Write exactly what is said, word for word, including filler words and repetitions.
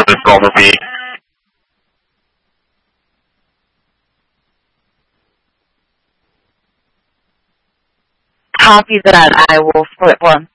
for this call will be. Copy that. I will flip one.